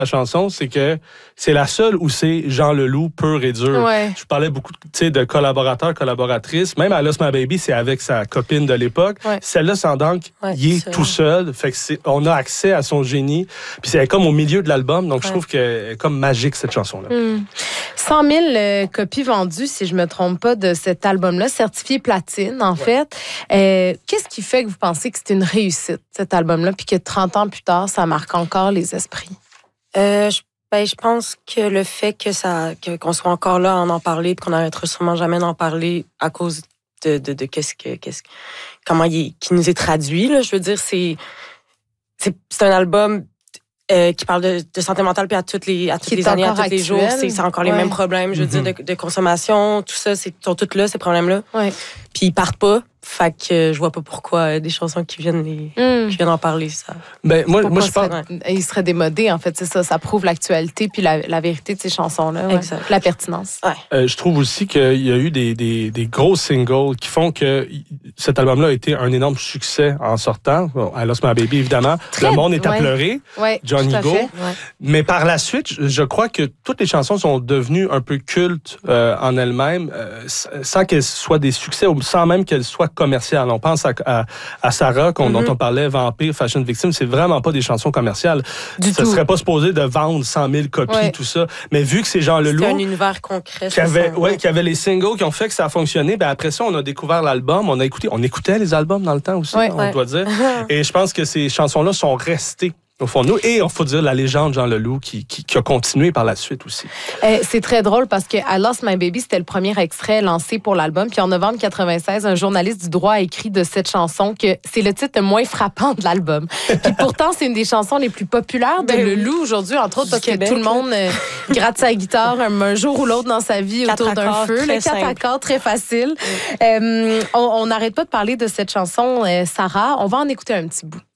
la chanson, c'est que c'est la seule où c'est Jean Leloup pur et dur. Ouais. Je parlais beaucoup de collaborateurs, collaboratrices. Même à Lost My Baby, c'est avec sa copine de l'époque. Ouais. Celle-là, Sandank, il est tout seul. Fait que on a accès à son génie. Puis c'est comme au milieu de l'album. Donc, je trouve qu'elle est comme magique, cette chanson-là. 100 000 copies vendues, si je ne me trompe pas, de cet album-là, certifié platine, en fait. Qu'est-ce qui fait que vous pensez que c'est une réussite, cet album-là, puis que 30 ans plus tard, ça marque encore les esprits? Je pense que le fait qu'on soit encore là à en parler, puis qu'on n'arrêtera sûrement jamais d'en parler à cause de comment qui nous est traduit, là, je veux dire, c'est un album qui parle de santé mentale, puis à toutes les années, à tous les jours, c'est encore les mêmes problèmes, je veux dire, de consommation, tout ça, sont tous là, ces problèmes-là. Ouais. Puis ils partent pas. Fait que je vois pas pourquoi des chansons qui viennent en parler, ça. Ben, moi je pense... Il serait démodé, en fait, c'est ça. Ça prouve l'actualité puis la vérité de ces chansons-là. Ouais. Exact. La pertinence. Ouais. Je trouve aussi qu'il y a eu des gros singles qui font que cet album-là a été un énorme succès en sortant. Bon, I Lost My Baby, évidemment. Le monde est à pleurer. Ouais, Johnny Go. Ouais. Mais par la suite, je crois que toutes les chansons sont devenues un peu cultes en elles-mêmes, sans qu'elles soient des succès, ou sans même qu'elles soient commerciales. On pense à Sarah, dont on parlait, Vampire, Fashion Victim, c'est vraiment pas des chansons commerciales. Ça serait pas supposé de vendre 100 000 copies, tout ça. Mais vu que ces gens Leloup... C'est un univers concret. Qui avait les singles qui ont fait que ça a fonctionné, ben après ça, on a découvert l'album, on écoutait les albums dans le temps aussi, on doit dire. Et je pense que ces chansons-là sont restées au fond de nous. Et il faut dire la légende Jean Leloup qui a continué par la suite aussi. C'est très drôle parce que I Lost My Baby, c'était le premier extrait lancé pour l'album. Puis en novembre 96, un journaliste du droit a écrit de cette chanson que c'est le titre le moins frappant de l'album. Puis pourtant, c'est une des chansons les plus populaires de Leloup aujourd'hui, entre autres parce que tout le monde gratte sa guitare un jour ou l'autre dans sa vie autour d'un feu. Le 4 accords, très facile. On n'arrête pas de parler de cette chanson, Sarah. On va en écouter un petit bout.